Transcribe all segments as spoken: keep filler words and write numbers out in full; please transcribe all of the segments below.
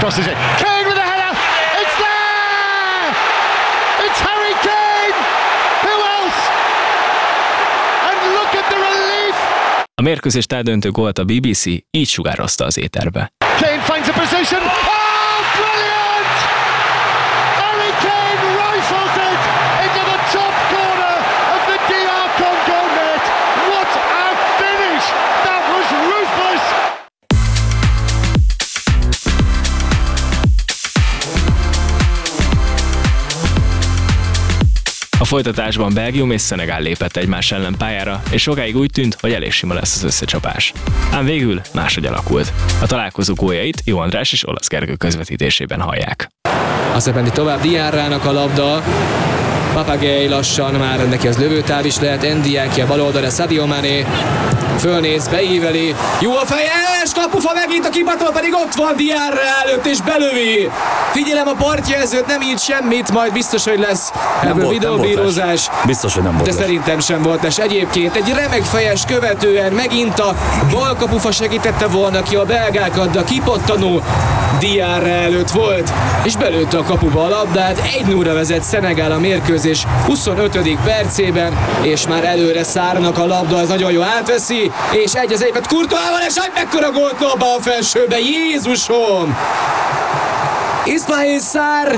crosses it. Kane with a header. It's there. It's Harry Kane. Who else? And look at the relief. A mérkőzést eldöntő gólt a bé bé cé így sugározta az éterbe. Kane finds a position. Oh, brilliant! Harry Kane rifles it into the top corner of the dé er Congo net. What a finish! That was ruthless! A folytatásban Belgium és Szenegál lépett egymás ellen pályára, és sokáig úgy tűnt, hogy elég sima lesz az összecsapás. Ám végül máshogy alakult. A találkozó góljait Jó András és Olasz Gergő közvetítésében hallják. Aztán pedig tovább Diarrának a labda. Papagei lassan, már neki az lövőtáv is lehet, Ndiaye a bal oldalra, Sadio Mané fölnéz, beíveli, jó a fejes, kapufa megint, a kipatol pedig ott van Diarra előtt és belövi. Figyelem a partjelzőt, nem írt semmit, majd biztos, hogy lesz ebből videóbírozás. Biztos, hogy nem volt. De les. szerintem sem volt les. Egyébként egy remek fejes követően megint a bal kapufa segítette volna ki a belgákat, de a kipattanó Diarra előtt volt, és belőtte a kapuba a labdát. egy nullra vezet Szenegál a mérkőzés huszonötödik percében, és már előre Sarrnak a labda, az nagyon jó átveszi, és egy az egyet Courtoisval, és egy mekkora gólt dobba a felsőbe, Jézusom! Ismail Sarr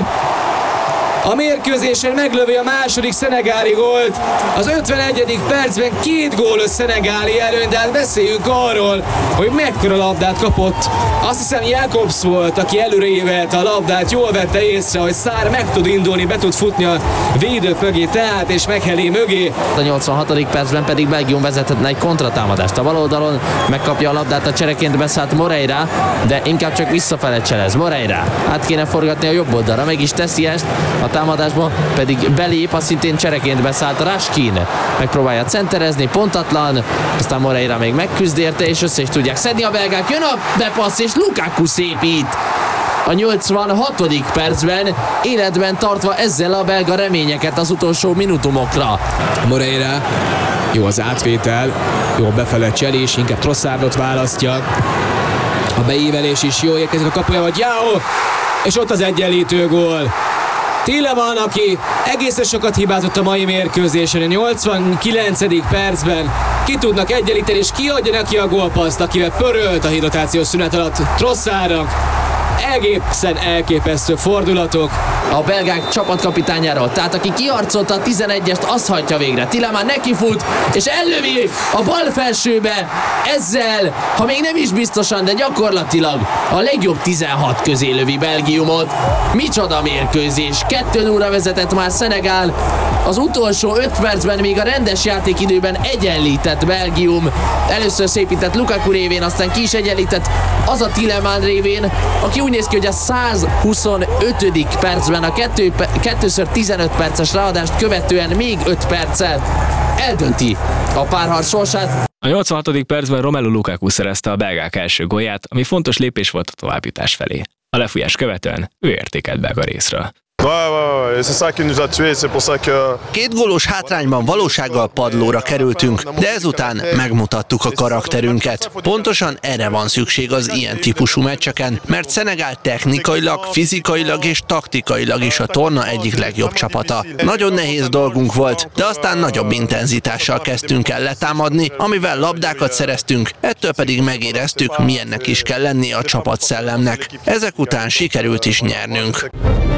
a mérkőzésen meglövi a második szenegáli gólt. Az ötvenegyedik percben két gólos szenegáli előny, de hát beszéljünk arról, hogy mekkora labdát kapott. Azt hiszem Jakobs volt, aki előre évelte a labdát, jól vette észre, hogy Sarr meg tud indulni, be tud futni a védők mögé, tehát és Mekheli mögé. A nyolcvanhatodik percben pedig Belgium vezethetne egy kontratámadást. A bal oldalon megkapja a labdát a csereként beszállt Moreira, de inkább csak visszafele cselez. Moreira át kéne forgatni a jobb oldalra, meg is teszi ezt, a támadásba pedig belép, a szintén csereként beszállt Raskin. Megpróbálja centerezni, pontatlan, aztán Moreira még megküzd érte, és össze is tudják szedni a belgák. Jön a bepassz, és Lukaku szépít! A nyolcvanhatodik percben életben tartva ezzel a belga reményeket az utolsó minutumokra. Moreira, jó az átvétel, jó befele cselés, inkább Trossardot választja. A beívelés is jó, érkezik a kapuja, vagy João, és ott az egyenlítő gól. Tielemans, aki egészen sokat hibázott a mai mérkőzésen, a nyolcvankilencedik percben ki tudnak egyenlíteni, és kiadja neki a gólpaszt, akivel pörölt a hidrotációs szünet alatt Trossardnak. Egészen elképesztő fordulatok. A belgák csapatkapitányáról, tehát aki kiarcolta a tizenegyest, az hagyja végre. Tielemans nekifut, és ellövi a bal felsőbe. Ezzel, ha még nem is biztosan, de gyakorlatilag a legjobb tizenhat közé lövi Belgiumot. Micsoda mérkőzés! kettő nullra vezetett már Szenegál. Az utolsó öt percben, még a rendes játékidőben egyenlített Belgium. Először szépített Lukaku révén, aztán ki is egyenlített az a Tielemans révén, aki úgy néz ki, hogy a százhuszonötödik percben a kettő, kettőször tizenöt perces ráadást követően még öt perccel eldönti a párharc sorsát. A nyolcvanhatodik percben Romelu Lukaku szerezte a belgák első gólját, ami fontos lépés volt a továbbjutás felé. A lefújás követően ő értékelt belga részről. Két gólos hátrányban valósággal padlóra kerültünk, de ezután megmutattuk a karakterünket. Pontosan erre van szükség az ilyen típusú meccseken, mert Szenegál technikailag, fizikailag és taktikailag is a torna egyik legjobb csapata. Nagyon nehéz dolgunk volt, de aztán nagyobb intenzitással kezdtünk el letámadni, amivel labdákat szereztünk, ettől pedig megéreztük, milyennek is kell lennie a csapatszellemnek. Ezek után sikerült is nyernünk.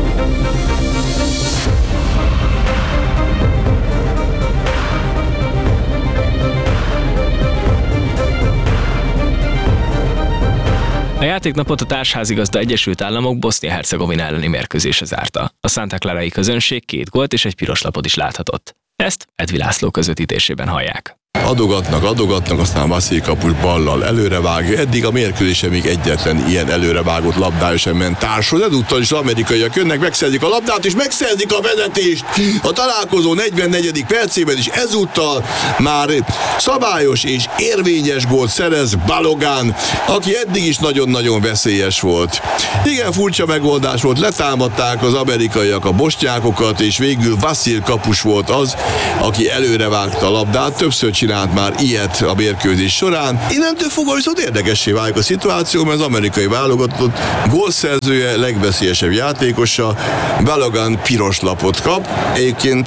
A játéknapot a társházigazda Egyesült Államok Bosznia-Hercegovina elleni mérkőzése zárta. A Santa Clarai közönség két gólt és egy piros lapot is láthatott. Ezt Edvi László közvetítésében hallják. Adogatnak, adogatnak, aztán Vasil kapus ballal előrevágja. Eddig a mérkőzése még egyetlen ilyen előrevágott labdája sem ment társhoz. Ezúttal is az amerikaiak jönnek, megszerzik a labdát, és megszerzik a vezetést. A találkozó negyvennegyedik percében is ezúttal már szabályos és érvényes gólt szerez Balogun, aki eddig is nagyon-nagyon veszélyes volt. Igen furcsa megoldás volt, letámadták az amerikaiak a bosnyákokat, és végül Vasil kapus volt az, aki előrevágta a labdát. Többször csinált már ilyet a mérkőzés során. Innentől fogva viszont érdekessé válik a szituáció, mert az amerikai válogatott gólszerzője, legveszélyesebb játékosa, Balogun piros lapot kap. Egyébként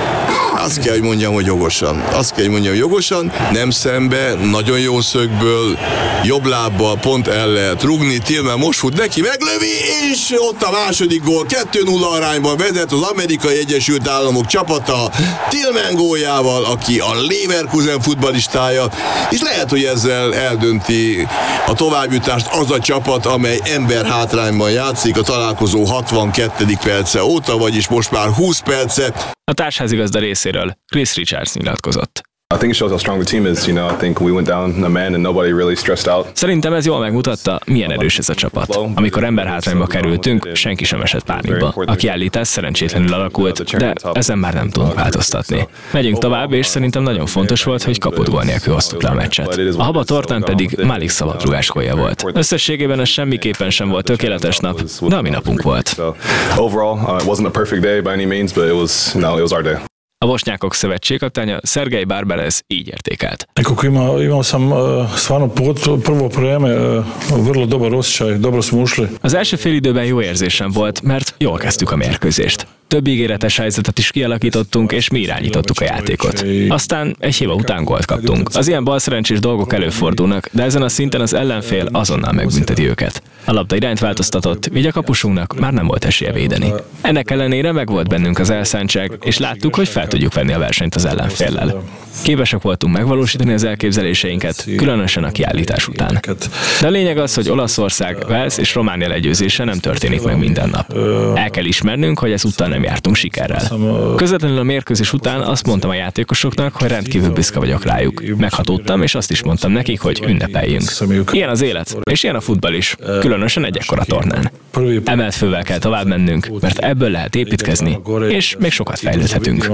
azt kell, hogy mondjam, hogy jogosan. Azt kell, hogy mondjam, hogy jogosan, nem szembe, nagyon jó szögből, jobb lábbal pont el lehet rugni, Tillman most fut neki, meglövi, és ott a második gól, kettő nulla arányban vezet az Amerikai Egyesült Államok csapata Tillman góljával, aki a Leverkusen futballistája, és lehet, hogy ezzel eldönti a továbbjutást az a csapat, amely ember hátrányban játszik a találkozó hatvankettedik perce óta, vagyis most már húsz perce. A társházigazda részéről Chris Richards nyilatkozott. I think it shows how strong the team is. You know, I think we went down a man and nobody really stressed out. Szerintem ez jól megmutatta, milyen erős ez a csapat. Amikor emberhátrányba kerültünk, senki sem esett pánikba. A kiállítás szerencsétlenül alakult, de ezen már nem tudunk változtatni. Megyünk tovább, és szerintem nagyon fontos volt, hogy kapott gól nélkül hoztuk le a meccset. A haba tortán pedig Malik szabadrugás gólja volt. Összességében ez semmiképpen sem volt tökéletes nap, de a mi napunk volt. Overall, it wasn't a perfect day by any means, but it was, no, it was our day. A bosnyákok szövetségkapitánya Sergej Barbarez így értékelt. Nekako ima, imao sam uh, stvarno prvo vreme uh, vrlo dobar osjećaj, dobro smo ušli. Az első félidőben jó érzésem volt, mert jól kezdtük a mérkőzést. Több ígéretes helyzetet is kialakítottunk, és mi irányítottuk a játékot. Aztán egy hiba után gólt kaptunk. Az ilyen balszerencsés dolgok előfordulnak, de ezen a szinten az ellenfél azonnal megbünteti őket. A labda irányt változtatott, így a kapusunknak már nem volt esélye védeni. Ennek ellenére megvolt bennünk az elszántság, és láttuk, hogy fel tudjuk venni a versenyt az ellenféllel. Képesek voltunk megvalósítani az elképzeléseinket, különösen a kiállítás után. De a lényeg az, hogy Olaszország, Wales és Románia legyőzése nem történik meg minden nap. El kell ismernünk, hogy ezúttal nem jártunk sikerrel. Közvetlenül a mérkőzés után azt mondtam a játékosoknak, hogy rendkívül büszke vagyok rájuk. Meghatódtam, és azt is mondtam nekik, hogy ünnepeljünk. Ilyen az élet, és ilyen a futball is, különösen egy ekkora tornán. Emelt fővel kell tovább mennünk, mert ebből lehet építkezni, és még sokat fejlődhetünk.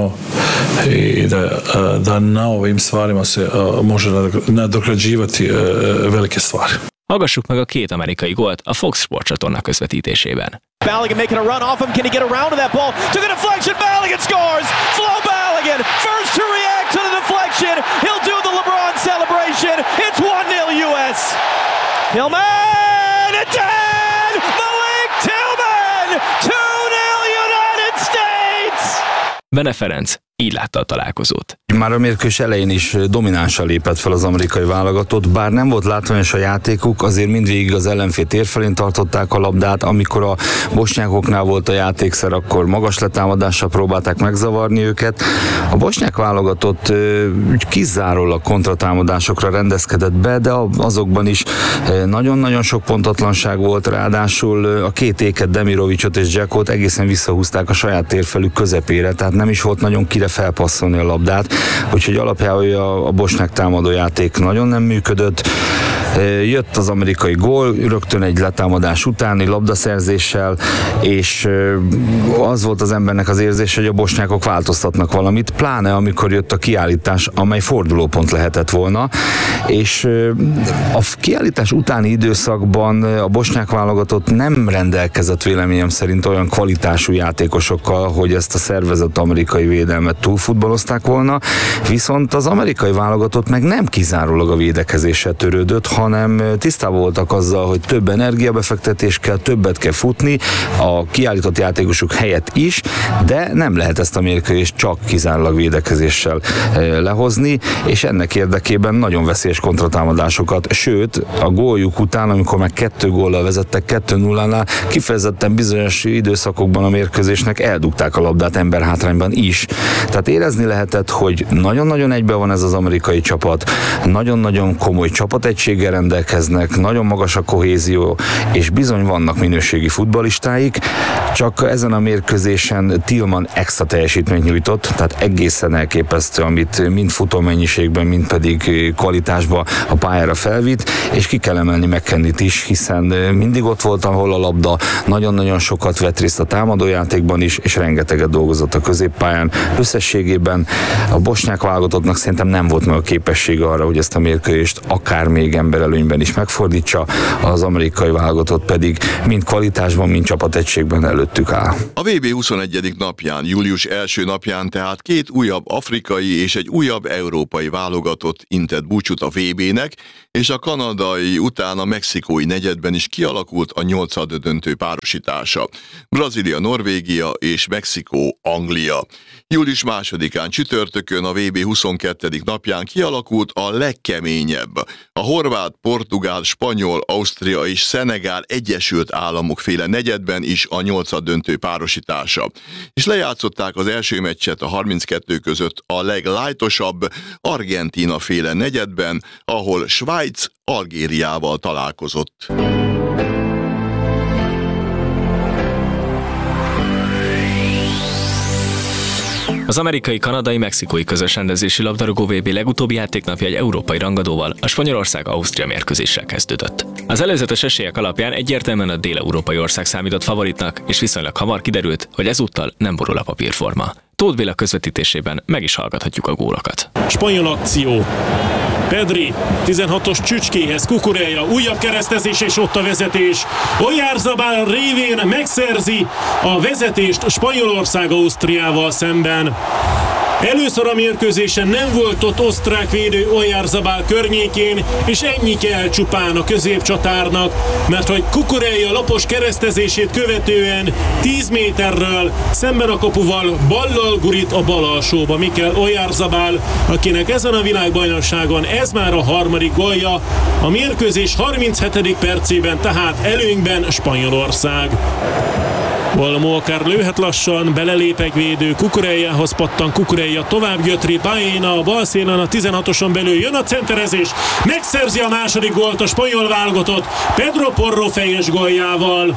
Na ovim stvarima se uh, može nadograđivati uh, velike stvari. Hallgassuk meg a két amerikai gólt a Fox Sport csatorna közvetítésében. Balogun making a run off him. Can he get around to that ball? Took a deflection. Balogun scores. Flo Balogun, first to react to the deflection. He'll do the LeBron celebration. It's one nil U S. Tillman, it's in! Malik Tillman, two nil United States! Bene Ferenc így látta a találkozót. Már a mérkőzés elején is dominánsan lépett fel az amerikai válogatott, bár nem volt látványos a játékuk, azért mindvégig az ellenfél tér felén tartották a labdát, amikor a bosnyákoknál volt a játékszer, akkor magas letámadással próbálták megzavarni őket. A bosnyák válogatott kizárólag kontratámadásokra rendezkedett be, de azokban is nagyon-nagyon sok pontatlanság volt, ráadásul a két éket, Demirovicsot és Dzsekót egészen visszahúzták a saját térfelük közepére, tehát nem is volt nagyon kire felpasszolni a labdát, úgyhogy alapjában a, a bosnyák támadójáték nagyon nem működött. Jött az amerikai gól, rögtön egy letámadás utáni labdaszerzéssel, és az volt az embernek az érzés, hogy a bosnyákok változtatnak valamit, pláne amikor jött a kiállítás, amely fordulópont lehetett volna, és a kiállítás utáni időszakban a bosnyák válogatott nem rendelkezett véleményem szerint olyan kvalitású játékosokkal, hogy ezt a szervezett amerikai védelmet túlfutballozták volna, viszont az amerikai válogatott meg nem kizárólag a védekezéssel törődött, hanem tisztában voltak azzal, hogy több energiabefektetés kell, többet kell futni, a kiállított játékosok helyett is, de nem lehet ezt a mérkőzést csak kizárólag védekezéssel lehozni, és ennek érdekében nagyon veszélyes kontratámadásokat, sőt, a góljuk után, amikor meg kettő góllal vezettek, kettő nullánál, kifejezetten bizonyos időszakokban a mérkőzésnek eldugták a labdát emberhátrányban is. Tehát érezni lehetett, hogy nagyon-nagyon egyben van ez az amerikai csapat, nagyon-nagyon komoly csapategységgel rendelkeznek, nagyon magas a kohézió, és bizony vannak minőségi futballistáik, csak ezen a mérkőzésen Tillman extra teljesítményt nyújtott, tehát egészen elképesztő, amit mind futómennyiségben, mind pedig kvalitásban a pályára felvitt, és ki kell emelni McKennit is, hiszen mindig ott volt, ahol a labda, nagyon-nagyon sokat vett részt a támadójátékban is, és rengeteget dolgozott a középpályán. Összességében a bosnyák válogatottnak szerintem nem volt meg a képessége arra, hogy ezt a mérkőzést akár még ember sikerelőnyben is megfordítsa, az amerikai válogatott pedig mind kvalitásban, mind csapategységben előttük áll. A vé bé huszonegyedik napján, július első napján tehát két újabb afrikai és egy újabb európai válogatott intett búcsút a vé bének, és a kanadai után a mexikói negyedben is kialakult a nyolcaddöntő párosítása. Brazília, Norvégia és Mexikó, Anglia. Július másodikán csütörtökön a vé bé huszonkettedik napján kialakult a legkeményebb. A horvát, portugál, spanyol, Ausztria és Szenegál Egyesült Államok féle negyedben is a nyolcaddöntő párosítása. És lejátszották az első meccset a harminckettő között a leglájtosabb Argentína féle negyedben, ahol Svájc Algériával találkozott. Az amerikai-kanadai-mexikói közös rendezésű labdarúgó vé bé legutóbbi játéknapja egy európai rangadóval, a Spanyolország-Ausztria mérkőzéssel kezdődött. Az előzetes esélyek alapján egyértelműen a dél-európai ország számított favoritnak, és viszonylag hamar kiderült, hogy ezúttal nem borul a papírforma. Tóth Béla közvetítésében meg is hallgathatjuk a gólokat. Spanyol akció. Pedri tizenhatos csücskéhez, Cucurella, újabb keresztezés és ott a vezetés. Oyarzabal révén megszerzi a vezetést Spanyolország Ausztriával szemben. Először a mérkőzésen nem volt ott osztrák védő Oyarzabal környékén, és ennyi kell csupán a középcsatárnak, mert hogy Cucurella lapos keresztezését követően tíz méterről szemben a kapuval ballal gurít a bal alsóba Mikel Oyarzabal, akinek ezen a világbajnokságon ez már a harmadik gólja, a mérkőzés harminchetedik percében tehát előnyben Spanyolország. Balmó akár lőhet lassan, belelépek védő, Cucurellához pattan, Cucurella tovább götri, Baena a bal szélen a tizenhatoson belül, jön a centerezés, megszerzi a második gólt a spanyol válogatott Pedro Porro fejes góljával.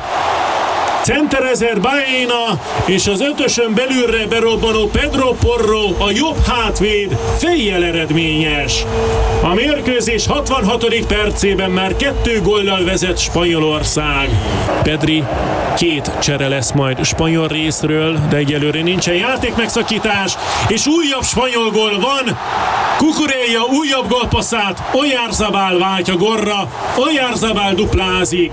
Centerezer Baena, és az ötösön belülre berobbanó Pedro Porro, a jobb hátvéd fejjel eredményes. A mérkőzés hatvanhatodik percében már kettő góllal vezet Spanyolország. Pedri két csere lesz majd spanyol részről, de egyelőre nincsen játékmegszakítás, és újabb spanyol gól van. Cucurella újabb gólpasszát, Oyarzabal váltja gólra, Oyarzabal duplázik.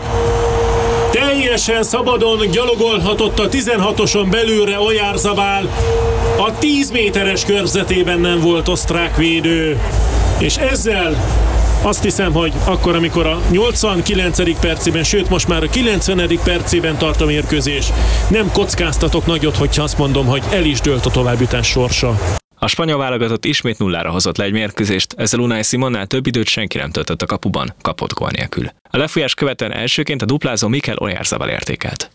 Teljesen szabadon gyalogolhatott a tizenhatoson belülre Oyarzabal, a tíz méteres körzetében nem volt osztrák védő, és ezzel azt hiszem, hogy akkor, amikor a nyolcvankilencedik percében, sőt most már a kilencvenedik percében tart a mérkőzés, nem kockáztatok nagyot, hogyha azt mondom, hogy el is dőlt a továbbjutás sorsa. A spanyol válogatott ismét nullára hozott le egy mérkőzést, ezzel Unai Simonnál több időt senki nem töltött a kapuban, kapott gól nélkül. A lefújás követően elsőként a duplázó Mikel Oyarzabal értékelt.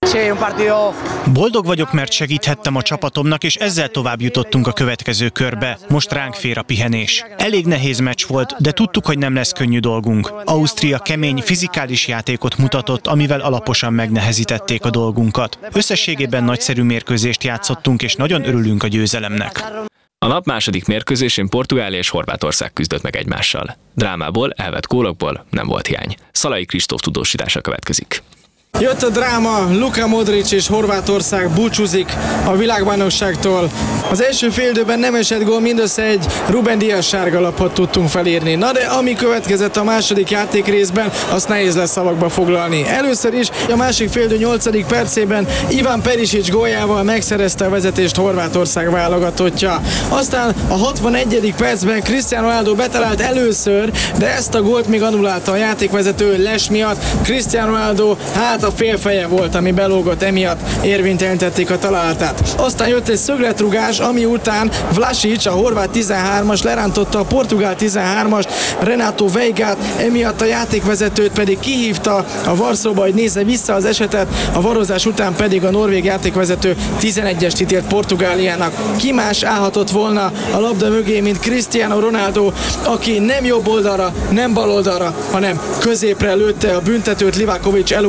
Boldog vagyok, mert segíthettem a csapatomnak, és ezzel tovább jutottunk a következő körbe. Most ránk fér a pihenés. Elég nehéz meccs volt, de tudtuk, hogy nem lesz könnyű dolgunk. Ausztria kemény, fizikális játékot mutatott, amivel alaposan megnehezítették a dolgunkat. Összességében nagyszerű mérkőzést játszottunk, és nagyon örülünk a győzelemnek. A nap második mérkőzésén Portugália és Horvátország küzdött meg egymással. Drámából, elvett gólokból nem volt hiány. Szalai Kristóf tudósítása következik. Jött a dráma, Luka Modric és Horvátország búcsúzik a világbajnokságtól. Az első félidőben nem esett gól, mindössze egy Ruben Díaz sárgalapot tudtunk felírni. Na de ami következett a második játék részben, azt nehéz lesz szavakba foglalni. Először is a másik félidő nyolcadik percében Ivan Perisic góljával megszerezte a vezetést Horvátország válogatottja. Aztán a hatvanegyedik percben Cristiano Ronaldo betalált először, de ezt a gólt még annulálta a játékvezető les miatt. Cristiano Ronaldo hát a félfeje volt, ami belógott, emiatt érvénytelenítették a találatát. Aztán jött egy szögletrugás, ami után Vlasic, a horvát tizenhármas lerántotta a portugál tizenhármast, Renato Veigát, emiatt a játékvezetőt pedig kihívta a Varszóba, hogy nézze vissza az esetet, a varozás után pedig a norvég játékvezető tizenegyest ítélt Portugáliának. Ki más állhatott volna a labda mögé, mint Cristiano Ronaldo, aki nem jobb oldalra, nem bal oldalra, hanem középre lőtte a büntetőt, Livakovic elugrott jobb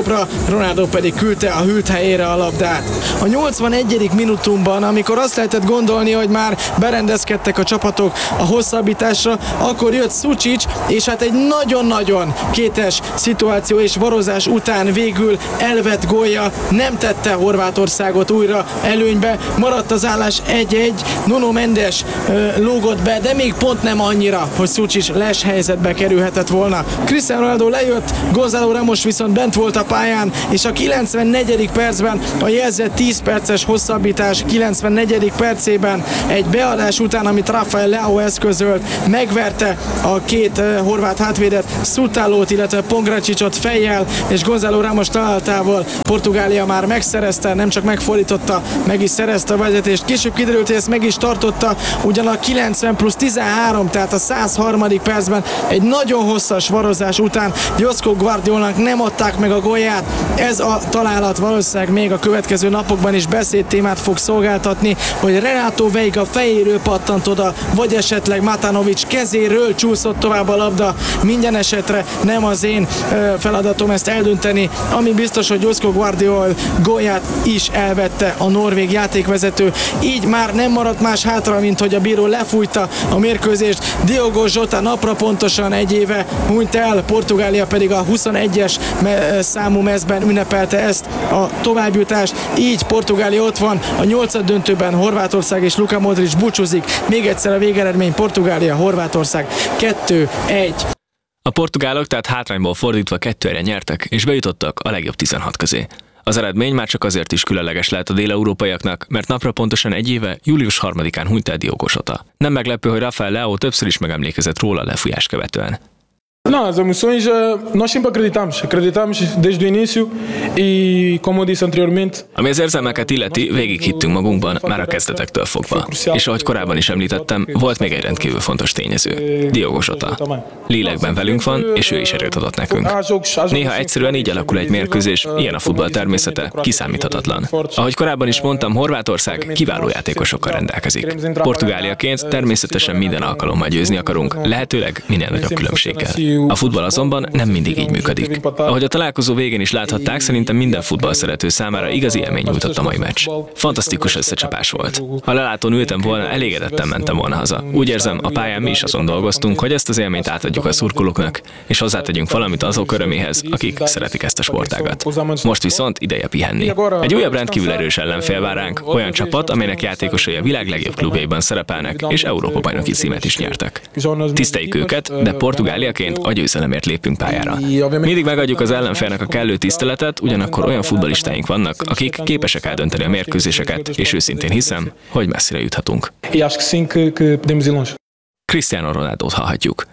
jobbra, Ronaldo pedig küldte a hűlt helyére a labdát. A nyolcvanegyedik minutumban, amikor azt lehetett gondolni, hogy már berendezkedtek a csapatok a hosszabbításra, akkor jött Sučić, és hát egy nagyon-nagyon kétes szituáció és varozás után végül elvett gólja nem tette Horvátországot újra előnybe, maradt az állás egy-egy, Nuno Mendes ö, lógott be, de még pont nem annyira, hogy Sučić les helyzetbe kerülhetett volna. Cristiano Ronaldo lejött, Gonzalo Ramos viszont bent volt a pályán, és a kilencvennegyedik percben a jelzett tíz perces hosszabbítás kilencvennegyedik percében egy beadás után, amit Rafael Leao eszközölt, megverte a két uh, horvát hátvédet, Szutálót, illetve Pongračićot fejjel, és Gonzalo Ramos találtával Portugália már megszerezte, nem csak megfordította, meg is szerezte a vezetést. Később kiderült, hogy ezt meg is tartotta, ugyan a kilencven plusz tizenhárom, tehát a százharmadik percben egy nagyon hosszas varozás után Josko Guardiolnak nem adták meg a gólját. Ez a találat valószínűleg még a következő napokban is beszédtémát fog szolgáltatni, hogy Renato Veiga fejéről pattant oda, vagy esetleg Matanovic kezéről csúszott tovább a labda. Minden esetre nem az én feladatom ezt eldönteni. Ami biztos, hogy Josko Guardiol gólját is elvette a norvég játékvezető. Így már nem maradt más hátra, mint hogy a bíró lefújta a mérkőzést. Diogo Jota napra pontosan egy éve hunyt el, Portugália pedig a huszonegyes számú mezben ünnepelte ezt a továbbjutást. Így Portugália ott van a nyolcad döntőben, Horvátország és Luka Modric búcsúzik. Még egyszer a végeredmény Portugália, Horvátország kettő egy. A portugálok tehát hátrányból fordítva kettőre nyertek, és bejutottak a legjobb tizenhat közé. Az eredmény már csak azért is különleges lehet a dél-európaiaknak, mert napra pontosan egy éve, július harmadikán hunyt el Diogo Jota. Nem meglepő, hogy Rafael Leao többször is megemlékezett róla a lefújás követően. Não, as emoções, nós sempre acreditamos, acreditamos desde o início e como eu disse anteriormente. Ami az érzelmeket illeti, végig hittünk magunkban, már a kezdetektől fogva. És ahogy korábban is említettem, volt még egy rendkívül fontos tényező. Diogo Jota. Lélekben velünk van, és ő is erőt adott nekünk. Néha egyszerűen így alakul egy mérkőzés, ilyen a futball természete, kiszámíthatatlan. Ahogy korábban is mondtam, Horvátország kiváló játékosokkal rendelkezik. Portugáliaként természetesen minden alkalommal győzni akarunk, lehetőleg minél nagyobb különbséggel. A futball azonban nem mindig így működik. Ahogy a találkozó végén is láthatták, szerintem minden futball szerető számára igazi élmény nyújtott a mai meccs. Fantasztikus összecsapás volt. Ha lelátón ültem volna, elégedetten mentem volna haza. Úgy érzem, a pályán mi is azon dolgoztunk, hogy ezt az élményt átadjuk a szurkolóknak, és hozzátegyünk valamit azok öröméhez, akik szeretik ezt a sportágat. Most viszont ideje pihenni. Egy újabb rendkívül erős ellenfél vár ránk, olyan csapat, amelynek játékosai a világ legjobb klubjaiban szerepelnek, és Európa-bajnoki címet is nyertek. Tiszteljük őket, de Portugáliaként a győzelemért lépünk pályára. Mindig megadjuk az ellenfélnek a kellő tiszteletet, ugyanakkor olyan futballistáink vannak, akik képesek eldönteni a mérkőzéseket, és őszintén hiszem, hogy messzire juthatunk. Cristiano Ronaldót hallhatjuk.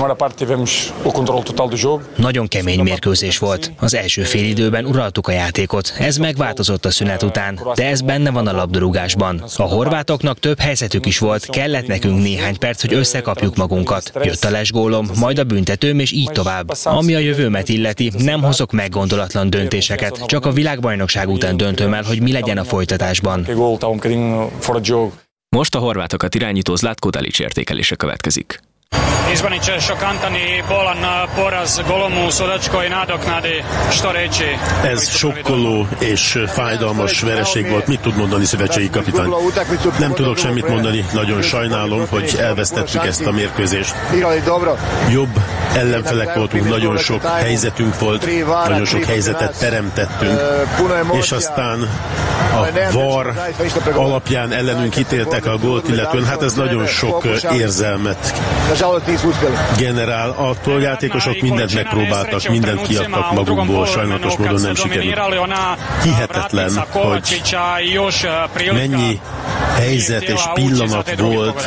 Nagyon kemény mérkőzés volt. Az első félidőben uraltuk a játékot. Ez megváltozott a szünet után, de ez benne van a labdarúgásban. A horvátoknak több helyzetük is volt, kellett nekünk néhány perc, hogy összekapjuk magunkat. Jött a lesgólom, majd a büntetőm, és így tovább. Ami a jövőmet illeti, nem hozok meggondolatlan döntéseket, csak a világbajnokság után döntöm el, hogy mi legyen a folytatásban. Most a horvátokat irányító Zlatko Dalić értékelése következik. Izvanić šokantani bolan poraz Golomu Sudačkoj nadoknadi, što reći? Ez sokkoló és fájdalmas vereség volt. Mit tud mondani szövetségi kapitány? Nem tudok semmit mondani, nagyon sajnálom, hogy elvesztettük ezt a mérkőzést. Jobb ellenfelek voltunk, nagyon sok helyzetünk volt, nagyon sok helyzetet teremtettünk, és aztán a VAR alapján ellenünk ítéltek a gólt, illetően hát ez nagyon sok érzelmet generál. A játékosok mindent megpróbáltak, mindent kiadtak magukból, sajnálatos módon nem sikerült. Hihetetlen, hogy mennyi helyzet és pillanat volt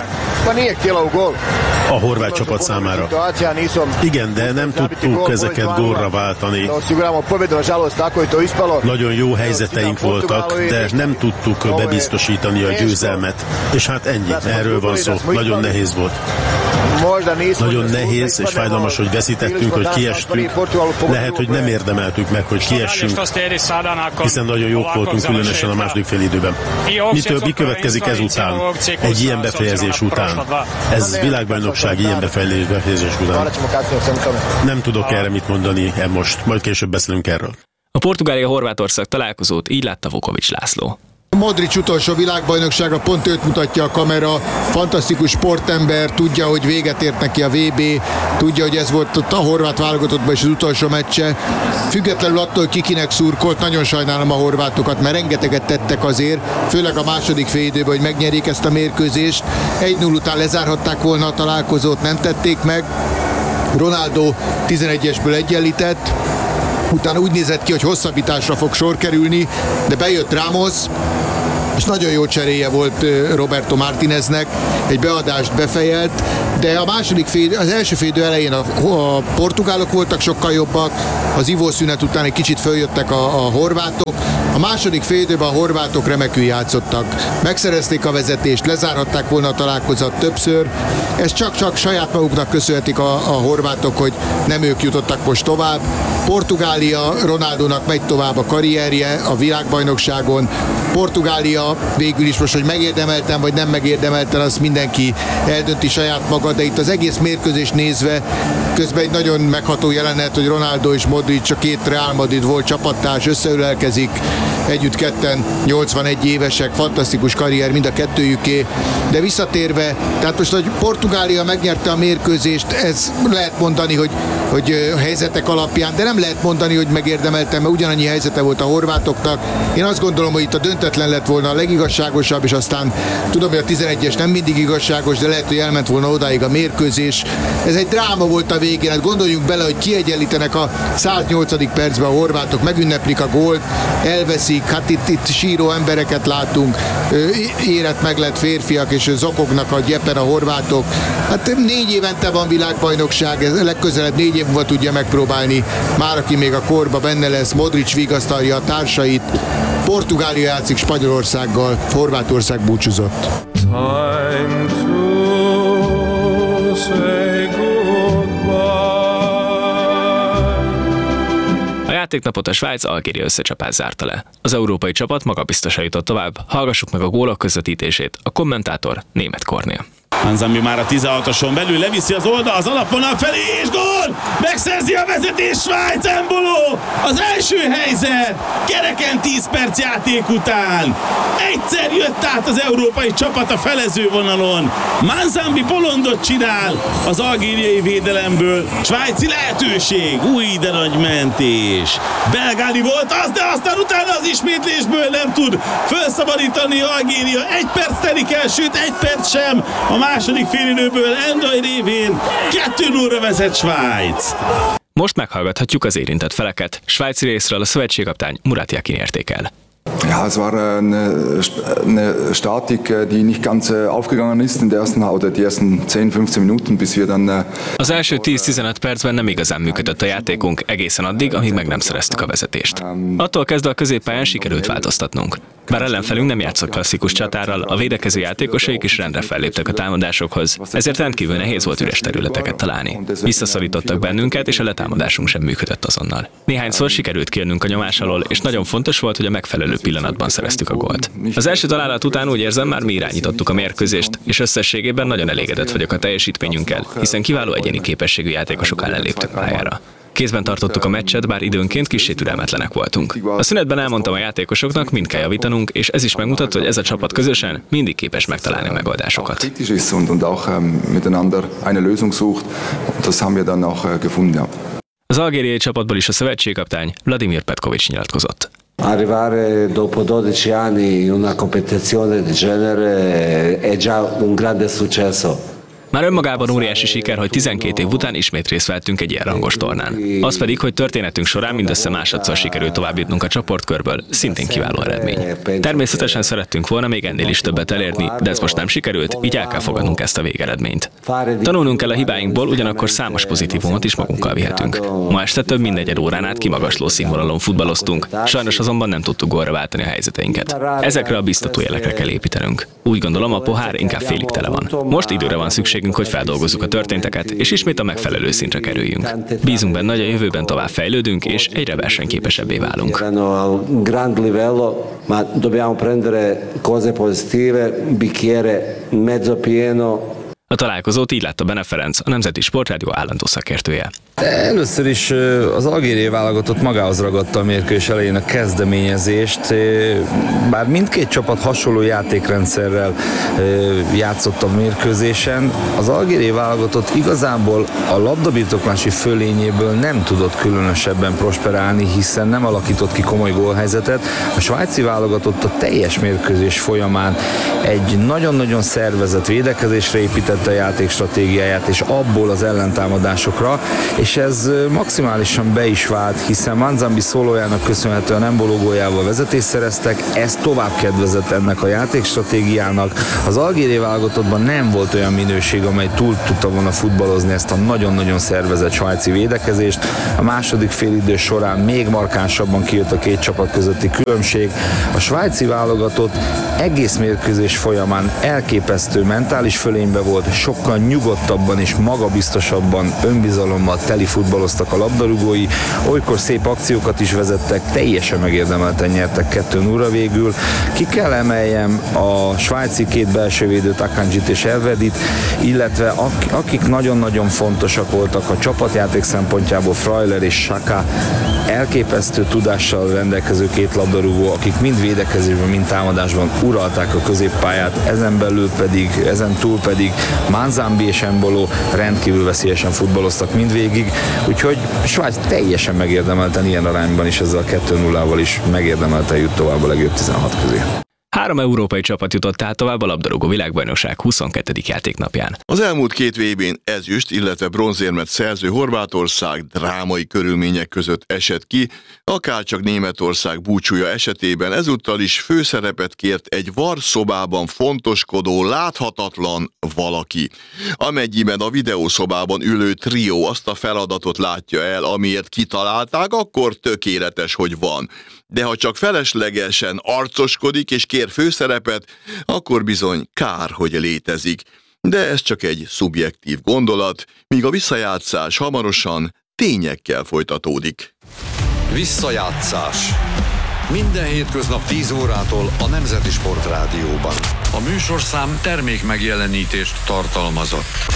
a horvát csapat számára. Igen, de nem tudtuk ezeket gólra váltani. Nagyon jó helyzeteink voltak, de nem tudtuk bebiztosítani a győzelmet. És hát ennyi, erről van szó. Nagyon nehéz volt. Nagyon nehéz és fájdalmas, hogy veszítettünk, hogy kiestünk. Lehet, hogy nem érdemeltük meg, hogy kiessünk, hiszen nagyon jók voltunk, különösen a második fél időben. Mitől, mi következik ezután? Egy ilyen befejezés után. Ez világbajnokság ilyen befejezés után. Nem tudok erre mit mondani most, majd később beszélünk erről. A Portugália-Horvátország találkozót így látta Vukovics László. Modric utolsó világbajnoksága, pont őt mutatja a kamera, fantasztikus sportember, tudja, hogy véget ért neki a vé bé, tudja, hogy ez volt ott a horvát válogatottban is az utolsó meccse. Függetlenül attól, ki kinek szurkolt, nagyon sajnálom a horvátokat, mert rengeteget tettek azért, főleg a második félidőben, hogy megnyerjék ezt a mérkőzést. egy null után lezárhatták volna a találkozót, nem tették meg. Ronaldo tizenegyesből egyenlített, utána úgy nézett ki, hogy hosszabbításra fog sor kerülni, de bejött Ramos, és nagyon jó cseréje volt Roberto Martineznek, egy beadást befejelt, de a második fél, az első félidő elején a, a portugálok voltak sokkal jobbak, az ivószünet után egy kicsit följöttek a, a horvátok, a második félidőben a horvátok remekül játszottak, megszerezték a vezetést, lezárhatták volna a találkozót többször, ezt csak-csak saját maguknak köszönhetik a, a horvátok, hogy nem ők jutottak most tovább. Portugália Ronaldónak megy tovább a karrierje a világbajnokságon, Portugália végül is most, hogy megérdemelten vagy nem megérdemelten, azt mindenki eldönti saját maga, de itt az egész mérkőzés nézve közben egy nagyon megható jelenet, hogy Ronaldo és Modric, a két Real Madrid volt csapattárs, összeülelkezik, együtt ketten nyolcvanegy évesek, fantasztikus karrier mind a kettőjüké, de visszatérve, tehát most, hogy Portugália megnyerte a mérkőzést, ez lehet mondani, hogy, hogy a helyzetek alapján, de nem lehet mondani, hogy megérdemeltem, mert ugyanannyi helyzete volt a horvátoknak. Én azt gondolom, hogy itt a döntetlen lett volna a legigazságosabb, és aztán tudom, hogy a tizenegyes nem mindig igazságos, de lehet, hogy elment volna odáig a mérkőzés. Ez egy dráma volt a végén, hát gondoljunk bele, hogy kiegyenlítenek a száznyolcadik percben a horvátok, megünneplik a gólt, elveszik, hát itt, itt síró embereket látunk, érett meg lett férfiak, és zokognak a gyepen a horvátok. Hát négy évente van világbajnokság, ez legközelebb négy év múlva tudja megpróbálni, már aki még a korba benne lesz, Modric vigasztalja a társait, Portugália játszik Spanyolországgal, Horvátország búcsúzott. Time to say goodbye. A játéknapot a Svájc-Algéria összecsapás zárta le. Az európai csapat magabiztosan jutott tovább, hallgassuk meg a gólok közvetítését, a kommentátor Németh Kornél. Manzambi már a tizenhatoson belül leviszi az oldal az alapvonal felé, és gól! Megszerzi a vezetés Svájc, Embolo! Az első helyzet! Kereken tíz perc játék után! Egyszer jött át az európai csapat a felező vonalon. Manzambi bolondot csinál az algériai védelemből. Svájci lehetőség, új de nagy mentés. Belgáli volt az, de aztán utána az ismétlésből nem tud felszabadítani Algéria. Egy perc telik el, sőt egy perc sem. A második félidőből Endai révén kettő nullra vezet Svájc. Most meghallgathatjuk az érintett feleket. Svájci részről a szövetségkapitány Murat Yakin értékel. Ja, es war eine, eine Statik, die nicht ganz aufgegangen ist in der ersten oder die ersten zehn-fünfzehn Minuten, bis wir dann. Az első tíz-tizenöt percben nem igazán működött a játékunk, egészen addig, amíg meg nem szereztük a vezetést. Attól kezdve a középpályán sikerült változtatnunk. Bár ellenfelünk nem játszott klasszikus csatárral, a védekező játékosaik is rendre felléptek a támadásokhoz, ezért rendkívül nehéz volt üres területeket találni. Visszaszorítottak bennünket, és a letámadásunk sem működött azonnal. Néhányszor sikerült kijönünk a nyomás alól, és nagyon fontos volt, hogy a megfelelő pillanatban szereztük a gólt. Az első találat után úgy érzem, már mi irányítottuk a mérkőzést, és összességében nagyon elégedett vagyok a teljesítményünkkel, hiszen kiváló egyéni képességű játékosok ellen léptünk pályára. Kézben tartottuk a meccset, bár időnként kissé türelmetlenek voltunk. A szünetben elmondtam a játékosoknak, mind kell javítanunk, és ez is megmutatta, hogy ez a csapat közösen mindig képes megtalálni a megoldásokat. Az algériai csapatból is a szövetségkapitány Vladimir Petković nyilatkozott. Arrivare dopo dodici anni in una competizione del genere è già un grande successo. Már önmagában óriási siker, hogy tizenkét év után ismét részt vettünk egy ilyen rangos tornán. Az pedig, hogy történetünk során mindössze másodszor sikerült tovább jutnunk a csoportkörből, szintén kiváló eredmény. Természetesen szerettünk volna még ennél is többet elérni, de ez most nem sikerült, így el kell fogadnunk ezt a végeredményt. Tanulnunk kell a hibáinkból, ugyanakkor számos pozitívumot is magunkkal vihetünk. Ma este több mint negyed órán át kimagasló színvonalon futballoztunk, sajnos azonban nem tudtuk gólra váltani a helyzeteinket. Ezekre a biztató jelekre kell építenünk. Úgy gondolom, a pohár inkább félig tele van. Most időre van szükség, hogy feldolgozzuk a történteket, és ismét a megfelelő szintre kerüljünk. Bízunk benne, hogy a jövőben tovább fejlődünk, és egyre versenyképesebbé válunk. A találkozót így látta Bene Ferenc, a Nemzeti Sportrádió állandó szakértője. Először is az algériai válogatott magához ragadta a mérkőzés elején a kezdeményezést, bár mindkét csapat hasonló játékrendszerrel játszott a mérkőzésen, az algériai válogatott igazából a labdabirtoklási fölényéből nem tudott különösebben prosperálni, hiszen nem alakított ki komoly gólhelyzetet. A svájci válogatott a teljes mérkőzés folyamán egy nagyon-nagyon szervezett védekezésre építette a játékstratégiáját, és abból az ellentámadásokra, és ez maximálisan be is vált, hiszen Manzambi szólójának köszönhetően Embolo góljával vezetést szereztek, ez tovább kedvezett ennek a játékstratégiának. Az algériai válogatottban nem volt olyan minőség, amely túl tudta volna futballozni ezt a nagyon-nagyon szervezett svájci védekezést. A második félidő során még markánsabban kijött a két csapat közötti különbség. A svájci válogatott egész mérkőzés folyamán elképesztő mentális fölénybe volt, sokkal nyugodtabban és magabiztosabban, önbizalommal teli futballoztak a labdarúgói, olykor szép akciókat is vezettek, teljesen megérdemelten nyertek kettő nullra végül. Ki kell emeljem a svájci két belsővédőt, Akanjit és Elvedit, illetve ak- akik nagyon-nagyon fontosak voltak a csapatjáték szempontjából, Freuler és Saka, elképesztő tudással rendelkező két labdarúgó, akik mind védekezésben, mind támadásban uralták a középpályát, ezen belül pedig, ezen túl pedig Manzambi és Embolo rendkívül veszélyesen futballoztak mindvégig, úgyhogy Svájc teljesen megérdemelten ilyen arányban is ezzel a kettő nullával is megérdemelten jut tovább a legjobb tizenhat közé. Három európai csapat jutott át tovább a labdarúgó világbajnokság huszonkettedik játéknapján. Az elmúlt két vé bén ezüst, illetve bronzérmet szerző Horvátország drámai körülmények között esett ki, akárcsak Németország búcsúja esetében ezúttal is főszerepet kért egy varszobában fontoskodó, láthatatlan valaki. Amennyiben a videószobában ülő trió azt a feladatot látja el, amiért kitalálták, akkor tökéletes, hogy van. De ha csak feleslegesen arcoskodik és kér főszerepet, akkor bizony kár, hogy létezik. De ez csak egy szubjektív gondolat, míg a visszajátszás hamarosan tényekkel folytatódik. Visszajátszás. Minden hétköznap tíz órától a Nemzeti Sportrádióban. A műsorszám termék megjelenítést tartalmazott.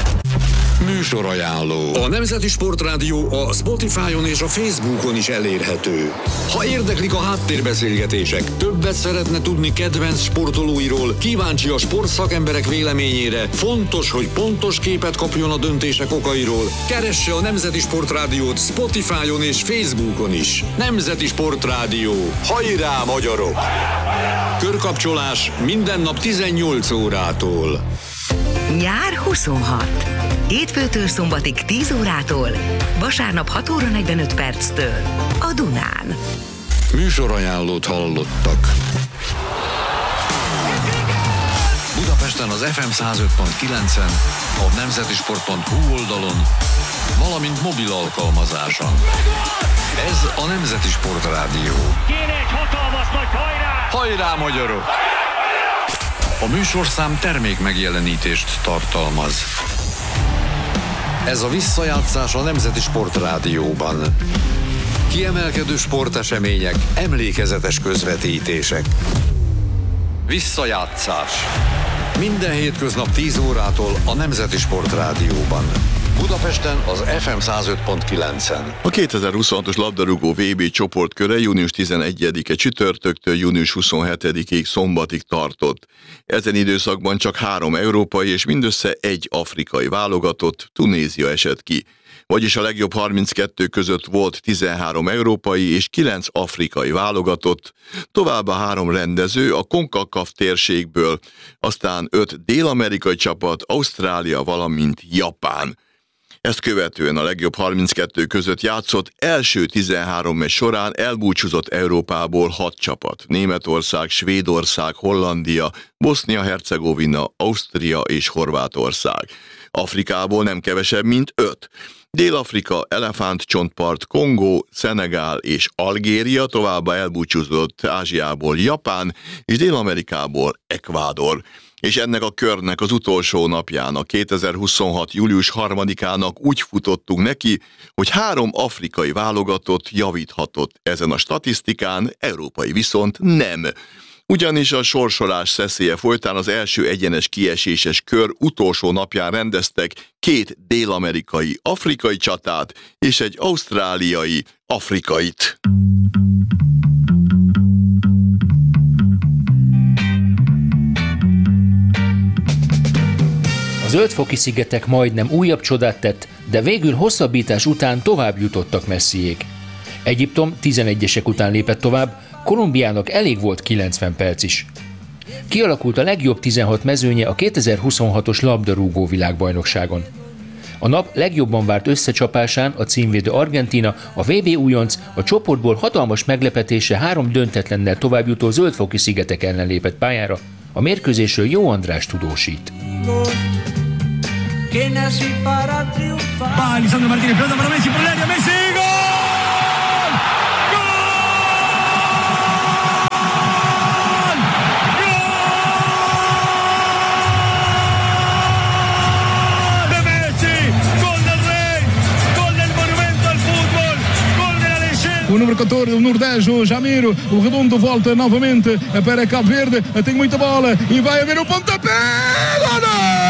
Műsorajánló. A Nemzeti Sportrádió a Spotify-on és a Facebookon is elérhető. Ha érdeklik a háttérbeszélgetések, többet szeretne tudni kedvenc sportolóiról, kíváncsi a sportszakemberek véleményére, fontos, hogy pontos képet kapjon a döntések okairól, keresse a Nemzeti Sportrádiót Spotify-on és Facebookon is. Nemzeti Sportrádió. Hajrá, magyarok! Körkapcsolás minden nap tizennyolc órától. Nyár huszonhat. Hétfőtől szombatig tíz órától, vasárnap hat óra negyvenöt perctől a Dunán. Műsorajánlót hallottak. Budapesten az ef em száz öt pont kilencen, a nemzetisport pont hu oldalon, valamint mobil alkalmazáson. Ez a Nemzeti Sportrádió. Kéne egy hatalmas nagy hajrá! Hajrá, magyarok! A műsorszám termék megjelenítést tartalmaz. Ez a visszajátszás a Nemzeti Sportrádióban. Kiemelkedő sportesemények, emlékezetes közvetítések. Visszajátszás. Minden hétköznap tíz órától a Nemzeti Sportrádióban. Budapesten az ef em száz öt pont kilencen. A kétezer-huszonhatos labdarúgó vé bé csoportköre június tizenegyedike csütörtöktől június huszonhetedikéig szombatig tartott. Ezen időszakban csak három európai és mindössze egy afrikai válogatott, Tunézia esett ki. Vagyis a legjobb harminckettő között volt tizenhárom európai és kilenc afrikai válogatott, továbbá három rendező a CONCACAF térségből, aztán öt dél-amerikai csapat, Ausztrália, valamint Japán. Ezt követően a legjobb harminckettő között játszott első tizenhárom meccs során elbúcsúzott Európából hat csapat: Németország, Svédország, Hollandia, Bosznia-Hercegovina, Ausztria és Horvátország. Afrikából nem kevesebb, mint öt. Dél-Afrika, Elefántcsontpart, Kongó, Szenegál és Algéria, továbbá elbúcsúzott Ázsiából Japán és Dél-Amerikából Ekvádor. És ennek a körnek az utolsó napjának, kétezer-huszonhat. július harmadikának úgy futottunk neki, hogy három afrikai válogatott javíthatott ezen a statisztikán, európai viszont nem. ugyanis a sorsolás szeszélye folytán az első egyenes kieséses kör utolsó napján rendeztek két dél-amerikai afrikai csatát és egy ausztráliai afrikait. A Zöld-foki-szigetek majdnem újabb csodát tett, de végül hosszabbítás után tovább jutottak messziék. Egyiptom tizenegyesek után lépett tovább, Kolumbiának elég volt kilencven perc is. Kialakult a legjobb tizenhat mezőnye a kétezer-huszonhatos labdarúgó világbajnokságon. A nap legjobban várt összecsapásán a címvédő Argentína, a vé bé újonc, a csoportból hatalmas meglepetése három döntetlennel továbbjutó Zöld-foki-szigetek ellen lépett pályára. A mérkőzésről Jó András tudósít. Va Lisandro Martínez, pelota para Messi, por el área, Messi, gol! O número catorze, o Nordeste, o Jamiro, o Redondo volta novamente para Cabo Verde, tem muita bola e vai haver o pontapé! Gol!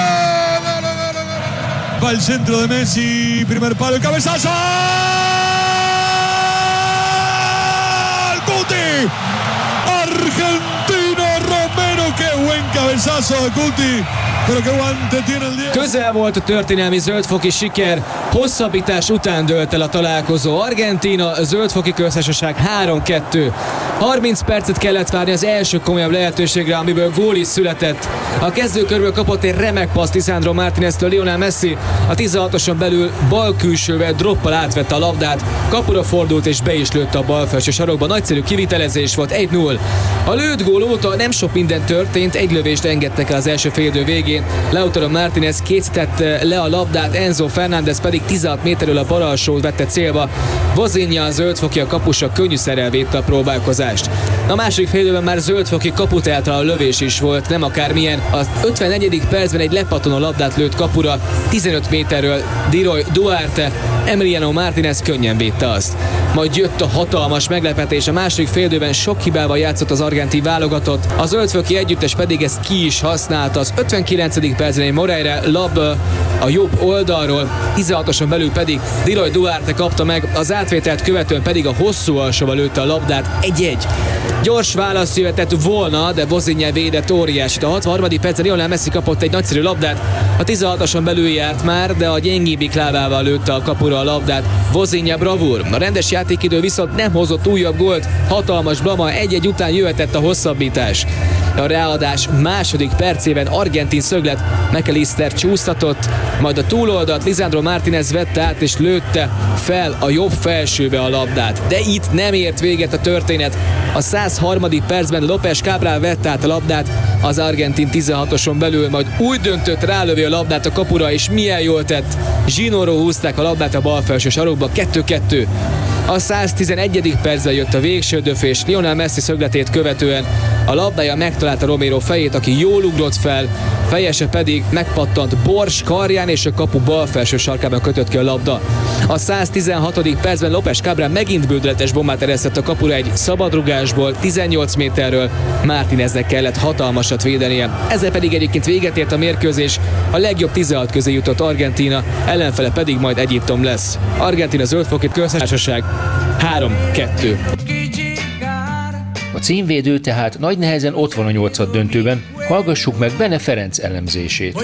Va el centro de Messi, primer palo, el cabezazo. Guti, Argentina, Romero, qué buen cabezazo de Guti. Közel volt a történelmi zöldfoki siker, hosszabbítás után dőlt el a találkozó. Argentína, Zöldfoki Köztársaság három kettő. harminc percet kellett várni az első komolyabb lehetőségre, amiből gól is született. A kezdőkörből kapott egy remek paszt Lisandro Martíneztől Lionel Messi, a tizenhatoson belül bal külsővel droppal átvette a labdát, kapura fordult és be is lőtte a bal felső sarokba. Nagyszerű kivitelezés volt, egy null. A lőtt gól óta nem sok minden történt, egy lövést engedtek el az első félidő végén. Lautaro Martínez készítette le a labdát, Enzo Fernández pedig tizenhat méterről a bal alsót vette célba. Vozinha, a zöldfoki a kapusa könnyűszerrel védte a próbálkozást. A második félidőben már zöldfoki kaput eltaláló lövés is volt, nem akármilyen. Az ötvennegyedik percben egy lepattanó labdát lőtt kapura, tizenöt méterről Diroy Duarte, Emiliano Martínez könnyen védte azt. Majd jött a hatalmas meglepetés, a második félidőben sok hibával játszott az argentin válogatott, a zöldfoki együttes pedig ezt ki is használta. Az ötvenkilencedik percben egy Moreira labda a jobb oldalról, tizenhatoson belül pedig Diroy Duarte kapta meg, az átvételt követően pedig a hosszú alsóval lőtte a labdát, egy-egy. Gyors válasz jöhetett volna, de Vozinha védett óriásit. A hatvanharmadik percben Lionel Messi kapott egy nagyszerű labdát, a tizenhatoson belül járt már, de a gyengébbik lábával lőtte a kapura a labdát. Vozinha bravúr. A rendes játékidő viszont nem hozott újabb gólt, hatalmas blama, egy-egy után jöhetett a hosszabbítás. A ráadás második percében argentin szöglet, McAllister csúsztatott, majd a túloldalt Lisandro Martínez vette át és lőtte fel a jobb felsőbe a labdát. De itt nem ért véget a történet. A százharmadik percben López Cabral vette át a labdát az argentin tizenhatoson belül, majd úgy döntött, rálövi a labdát a kapura, és milyen jól tett. Zsinóról húzták a labdát a bal felső sarokba, kettő kettő. A száztizenegyedik percben jött a végső döfés, Lionel Messi szögletét követően a labdája megtalálta Romero fejét, aki jól ugrott fel, fejese pedig megpattant Bors karján, és a kapu bal felső sarkában kötött ki a labda. A száztizenhatodik percben López Cabral megint bődületes bombát eresztett a kapura egy szabadrugásból, tizennyolc méterről. Martíneznek kellett hatalmasat védenie. Ezzel pedig egyébként véget ért a mérkőzés, a legjobb tizenhat közé jutott Argentína, ellenfele pedig majd Egyiptom lesz. Argentína Zöldfoki Köztársaság három kettő. A címvédő tehát nagy nehezen ott van a nyolcad döntőben, hallgassuk meg Bene Ferenc elemzését.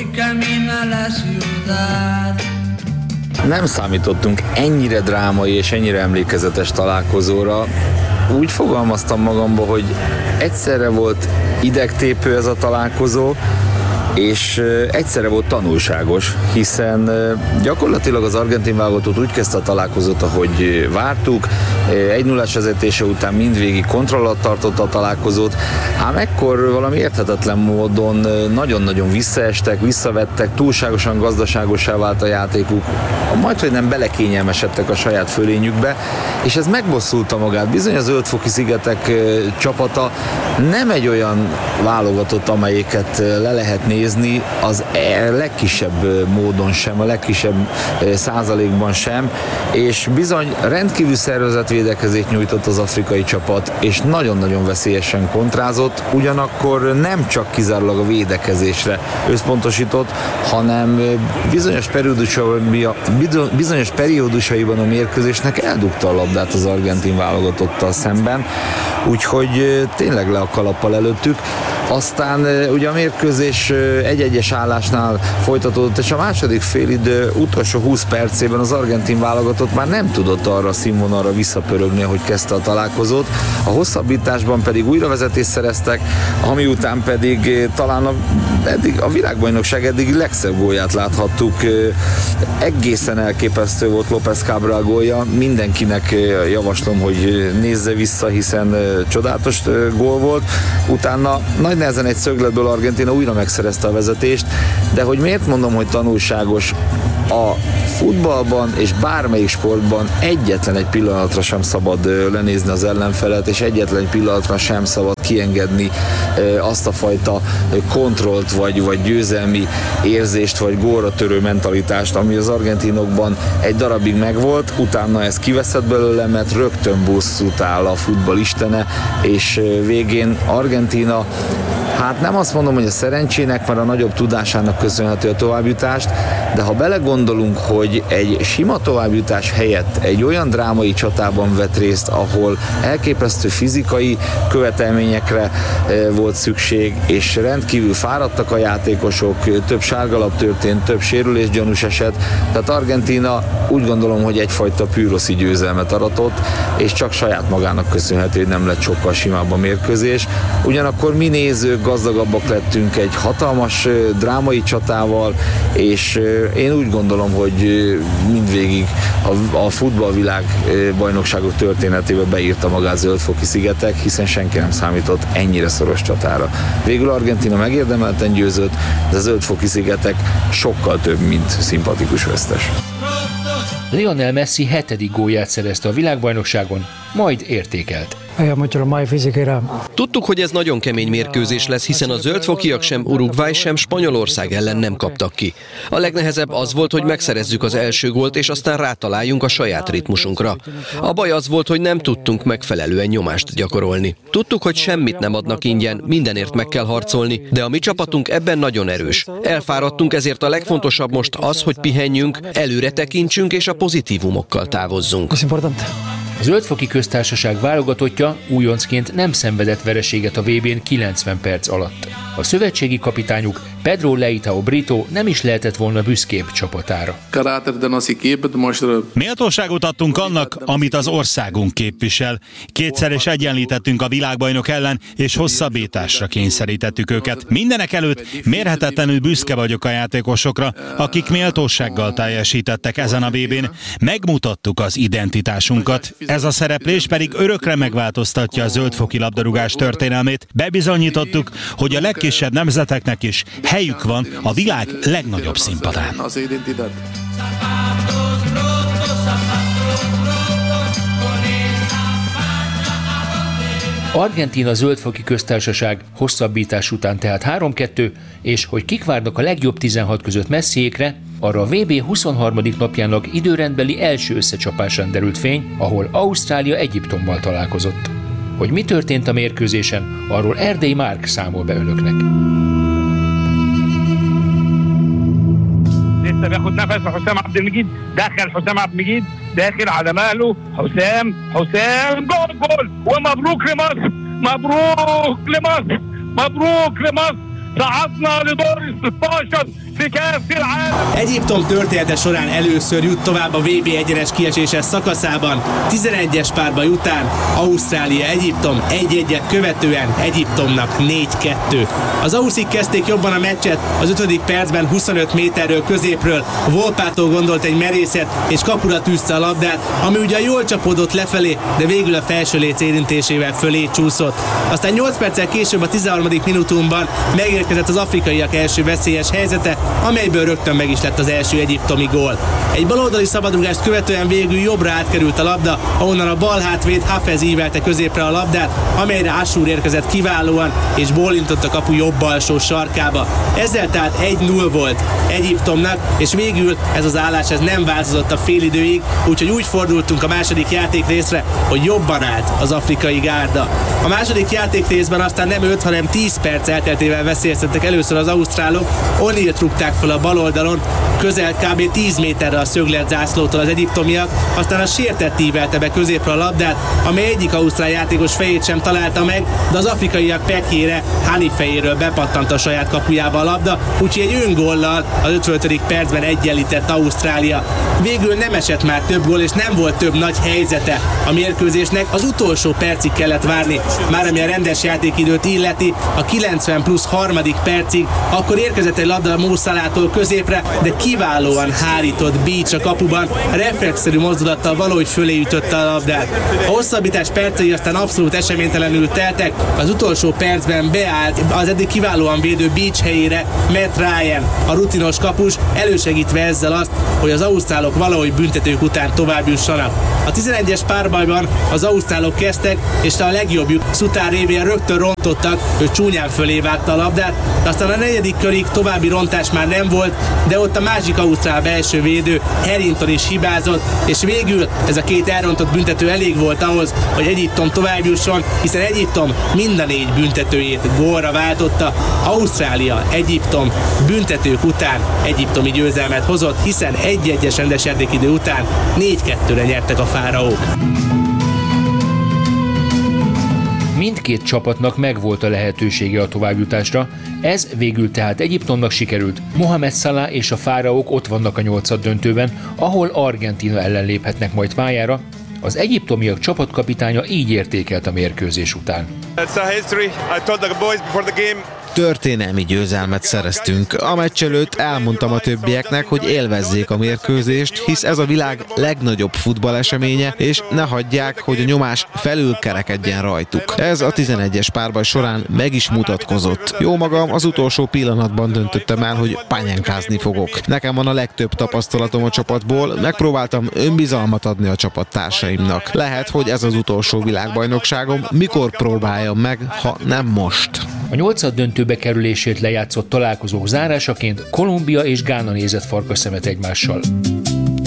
Nem számítottunk ennyire drámai és ennyire emlékezetes találkozóra. Úgy fogalmaztam magamba, hogy egyszerre volt idegtépő ez a találkozó, és egyszerre volt tanulságos, hiszen gyakorlatilag az argentin válogatott úgy kezdte a találkozót, ahogy vártuk, egy nullás vezetése után mindvégig kontroll alatt tartotta a találkozót, ám ekkor valami érthetetlen módon nagyon-nagyon visszaestek, visszavettek, túlságosan gazdaságosá vált a játékuk, majdhogy nem belekényelmesedtek a saját fölényükbe, és ez megbosszulta magát. Bizony az Zöld-foki szigetek csapata nem egy olyan válogatott, amelyiket le lehet nézni, nézni az legkisebb módon sem, a legkisebb százalékban sem, és bizony rendkívül szervezett védekezést nyújtott az afrikai csapat, és nagyon-nagyon veszélyesen kontrázott, ugyanakkor nem csak kizárólag a védekezésre összpontosított, hanem bizonyos periódusaiban, bizonyos periódusaiban a mérkőzésnek eldugta a labdát az argentin válogatottal szemben, úgyhogy tényleg le a kalappal előttük. Aztán ugye a mérkőzés egy-egyes állásnál folytatódott, és a második félidő utolsó húsz percében az argentin válogatott már nem tudott arra a színvonalra visszapörögni, ahogy kezdte a találkozót. A hosszabbításban pedig újravezetést szereztek, ami után pedig talán a, eddig, a világbajnokság eddig legszebb gólját láthattuk. Egészen elképesztő volt López Cabral gólja. Mindenkinek javaslom, hogy nézze vissza, hiszen csodálatos gól volt. Utána nagy nehezen egy szögletből Argentína újra megszerezte a vezetést, de hogy miért mondom, hogy tanulságos, a futballban és bármelyik sportban egyetlen egy pillanatra sem szabad lenézni az ellenfelet, és egyetlen egy pillanatra sem szabad kiengedni azt a fajta kontrollt, vagy, vagy győzelmi érzést, vagy gólra törő mentalitást, ami az argentinokban egy darabig megvolt, utána ez kiveszett belőle, mert rögtön bosszút áll a futball istene, és végén Argentína, hát nem azt mondom, hogy a szerencsének, mert a nagyobb tudásának köszönhető a továbbjutást, de ha belegondolunk, hogy egy sima továbbjutás helyett egy olyan drámai csatában vett részt, ahol elképesztő fizikai követelményekre volt szükség, és rendkívül fáradtak a játékosok, több sárgalap történt, több sérülésgyanús eset, tehát Argentína úgy gondolom, hogy egyfajta pűroszi győzelmet aratott, és csak saját magának köszönhető, hogy nem lett sokkal simább a mérkőzés. Ugyanakkor mi nézők gazdagabbak lettünk egy hatalmas drámai csatával, és én úgy gondolom, hogy mindvégig a, a futballvilág bajnokságok történetébe beírta magát Zöld-foki szigetek, hiszen senki nem számított ennyire szoros csatára. Végül Argentína megérdemelten győzött, de a Zöld-foki szigetek sokkal több, mint szimpatikus vesztes. Lionel Messi hetedik gólját szerezte a világbajnokságon, majd értékelt. Tudtuk, hogy ez nagyon kemény mérkőzés lesz, hiszen a zöldfokiak sem Uruguay, sem Spanyolország ellen nem kaptak ki. A legnehezebb az volt, hogy megszerezzük az első gólt, és aztán rátaláljunk a saját ritmusunkra. A baj az volt, hogy nem tudtunk megfelelően nyomást gyakorolni. Tudtuk, hogy semmit nem adnak ingyen, mindenért meg kell harcolni, de a mi csapatunk ebben nagyon erős. Elfáradtunk, ezért a legfontosabb most az, hogy pihenjünk, előre tekintsünk és a pozitívumokkal távozzunk. A Zöld-foki köztársaság válogatottja újoncként nem szenvedett vereséget a vé bén kilencven perc alatt. A szövetségi kapitányuk Pedro Leitao Brito nem is lehetett volna büszkébb csapatára. Méltóságot adtunk annak, amit az országunk képvisel. Kétszer is egyenlítettünk a világbajnok ellen, és hosszabbításra kényszerítettük őket. Mindenek előtt mérhetetlenül büszke vagyok a játékosokra, akik méltósággal teljesítettek ezen a vé bén. Megmutattuk az identitásunkat. Ez a szereplés pedig örökre megváltoztatja a zöldfoki labdarúgás történelmét. Bebizonyítottuk, hogy a legkisebb nemzeteknek is helyük van a világ legnagyobb színpadán. Argentína Zöld-foki köztársaság hosszabbítás után tehát három kettő, és hogy kik várnak a legjobb tizenhat között Messiékre, arra a vé bé huszonharmadik napjának időrendbeli első összecsapásán derült fény, ahol Ausztrália Egyiptommal találkozott. Hogy mi történt a mérkőzésen, arról Erdei Márk számol be önöknek. لسه بياخد نفس حسام عبد المجيد دخل حسام عبد المجيد داخل على مهله حسام حسام جول جول ومبروك لمصر مبروك لمصر مبروك لمصر صعدنا لدور الستاشر في كأس العالم. Egyiptom története során először jut tovább a vé bé egyenes kieséses szakaszában. tizenegyes párbaj után Ausztrália-Egyiptom egy-egyet követően Egyiptomnak négy kettő. Az auszik kezdték jobban a meccset, az ötödik percben huszonöt méterről középről Volpától gondolt egy merészet és kapura tűzte a labdát, ami ugyan jól csapódott lefelé, de végül a felső léc érintésével fölé csúszott. Aztán nyolc perccel később a tizenharmadik minutumban megérkezett az afrikaiak első veszélyes helyzete, amelyből rögtön meg is lett az első egyiptomi gól. Egy baloldali szabadrugást követően végül jobbra átkerült a labda, ahonnan a bal hátvéd Hafez ívelte középre a labdát, amelyre Asúr érkezett kiválóan, és bólintott a kapu jobb alsó sarkába. Ezzel tehát egy null volt Egyiptomnak, és végül ez az állás ez nem változott a félidőig, úgyhogy úgy fordultunk a második játékrészre, hogy jobban állt az afrikai gárda. A második játékrészben aztán nem öt, hanem tíz perc elteltével veszélyeztettek először az ausztrálok, O'Neillt rúgták fel a bal oldalon, közel kb. tíz méterre a szöglet zászlótól az egyiptomiak, aztán a sértett ívelte be középre a labdát, amely egyik ausztrál játékos fejét sem találta meg, de az afrikaiak pekjére, Hani fejéről bepattant a saját kapujába a labda, úgyhogy egy öngóllal az ötvenötödik percben egyenlített Ausztrália. Végül nem esett már több gól, és nem volt több nagy helyzete a mérkőzésnek, az utolsó percig kellett várni, már ami a rendes játékidőt illeti, a kilencven plusz harmadik percig, akkor érkezett egy labda Mo Salától középre, de kiválóan hárított Beach a kapuban, reflexzerű mozdulattal valahogy fölé ütötte a labdát. A hosszabbítás percei aztán abszolút eseménytelenül teltek, az utolsó percben beállt az eddig kiválóan védő Beach helyére Matt Ryan, a rutinos kapus, elősegítve ezzel azt, hogy az ausztrálok valahogy büntetők után tovább jussanak. A tizenegyes párbajban az ausztrálok kezdtek, és a legjobbjuk Suter révén rögtön rontottak, ő csúnyán fölé vágta a labdát, aztán a negyedik körig további rontás már nem volt, de ott a másik ausztrál belső védő Harrington is hibázott, és végül ez a két elrontott büntető elég volt ahhoz, hogy Egyiptom tovább jusson, hiszen Egyiptom mind a négy büntetőjét gólra váltotta. Ausztrália, Egyiptom büntetők után egyiptomi győzelmet hozott, hiszen egy-egyes rendes játékidő után négy kettőre nyertek a fáraók. Mindkét csapatnak megvolt a lehetősége a továbbjutásra, ez végül tehát Egyiptomnak sikerült. Mohamed Salah és a fáraók ott vannak a nyolcad döntőben, ahol Argentína ellen léphetnek majd pályára. Az egyiptomiak csapatkapitánya így értékelt a mérkőzés után. Történelmi győzelmet szereztünk. A meccs előtt elmondtam a többieknek, hogy élvezzék a mérkőzést, hisz ez a világ legnagyobb futballeseménye, és ne hagyják, hogy a nyomás felülkerekedjen rajtuk. Ez a tizenegyes párbaj során meg is mutatkozott. Jó magam, az utolsó pillanatban döntöttem el, hogy pányánkázni fogok. Nekem van a legtöbb tapasztalatom a csapatból, megpróbáltam önbizalmat adni a csapattársaimnak. Lehet, hogy ez az utolsó világbajnokságom, mikor próbáljam meg, ha nem most. A nyolcad döntőbe kerülését lejátszott találkozók zárásaként Kolumbia és Gána nézett farkasszemet egymással.